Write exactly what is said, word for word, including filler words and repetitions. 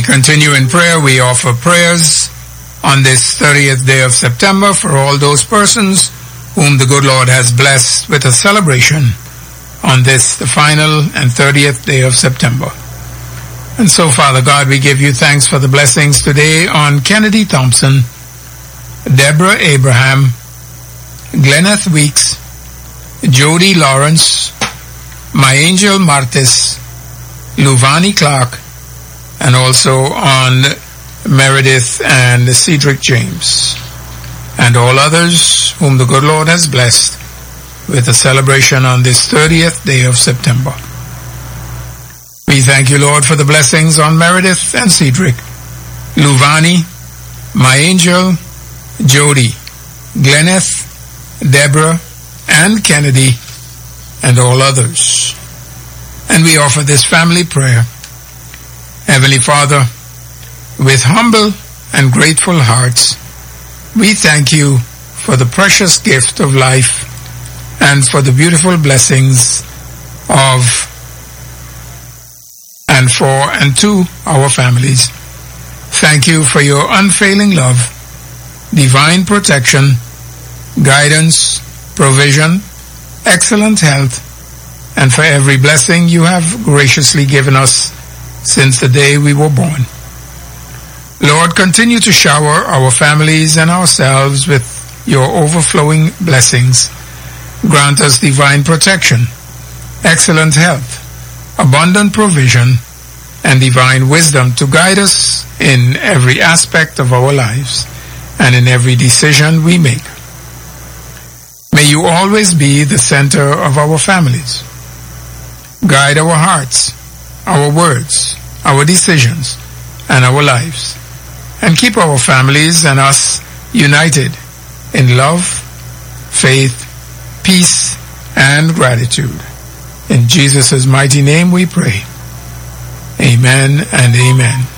continue in prayer. We offer prayers on this thirtieth day of September for all those persons whom the good Lord has blessed with a celebration on this, the final and thirtieth day of September. And so, Father God, we give you thanks for the blessings today on Kennedy Thompson, Deborah Abraham, Glenneth Weeks, Jody Lawrence, My Angel Martis, Luvani Clark, and also on Meredith and Cedric James, and all others whom the good Lord has blessed with a celebration on this thirtieth day of September. We thank you, Lord, for the blessings on Meredith and Cedric, Luvani, My Angel, Jody, Glenneth, Deborah, and Kennedy, and all others. And we offer this family prayer. Heavenly Father, with humble and grateful hearts, we thank you for the precious gift of life and for the beautiful blessings of and for and to our families. Thank you for your unfailing love, divine protection, guidance, provision, excellent health, and for every blessing you have graciously given us since the day we were born. Lord, continue to shower our families and ourselves with your overflowing blessings. Grant us divine protection, excellent health, abundant provision, and divine wisdom to guide us in every aspect of our lives and in every decision we make. May you always be the center of our families. Guide our hearts, our words, our decisions, and our lives, and keep our families and us united in love, faith, peace, and gratitude. In Jesus' mighty name we pray. Amen and amen.